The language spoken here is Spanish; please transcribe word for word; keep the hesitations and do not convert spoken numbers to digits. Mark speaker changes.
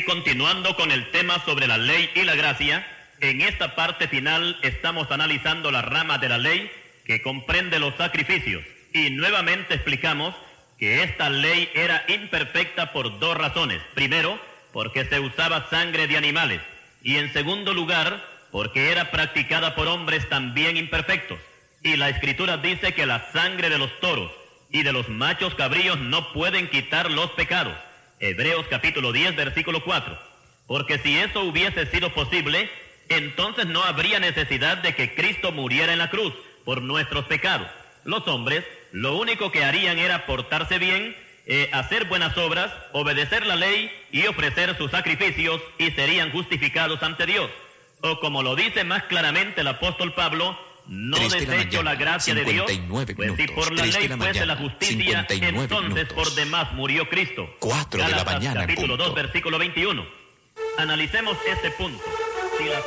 Speaker 1: continuando con el tema sobre la ley y la gracia, en esta parte final estamos analizando la rama de la ley que comprende los sacrificios y nuevamente explicamos que esta ley era imperfecta por dos razones. Primero, porque se usaba sangre de animales y en segundo lugar, porque era practicada por hombres también imperfectos. Y la Escritura dice que la sangre de los toros y de los machos cabríos no pueden quitar los pecados. Hebreos capítulo diez, versículo cuatro. Porque si eso hubiese sido posible, entonces no habría necesidad de que Cristo muriera en la cruz por nuestros pecados. Los hombres lo único que harían era portarse bien, eh, hacer buenas obras, obedecer la ley y ofrecer sus sacrificios y serían justificados ante Dios. O como lo dice más claramente el apóstol Pablo, no desecho la, la gracia de Dios, pues si por la ley fuese la justicia, entonces minutos. Por demás murió Cristo.
Speaker 2: cuatro de la mañana.
Speaker 1: Capítulo dos, versículo veintiuno. Analicemos este punto. Si la